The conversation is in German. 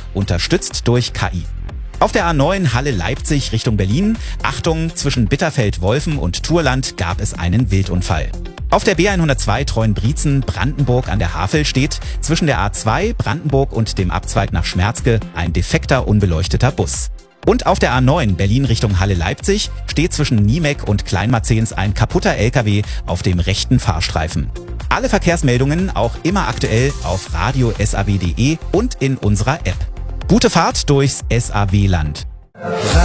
unterstützt durch KI. Auf der A9 Halle-Leipzig Richtung Berlin, Achtung, zwischen Bitterfeld-Wolfen und Thurland gab es einen Wildunfall. Auf der B102 Treuenbrietzen Brandenburg an der Havel steht zwischen der A2 Brandenburg und dem Abzweig nach Schmerzke ein defekter, unbeleuchteter Bus. Und auf der A9 Berlin Richtung Halle-Leipzig steht zwischen Niemek und Kleinmarzens ein kaputter LKW auf dem rechten Fahrstreifen. Alle Verkehrsmeldungen auch immer aktuell auf radio-saw.de und in unserer App. Gute Fahrt durchs SAW-Land.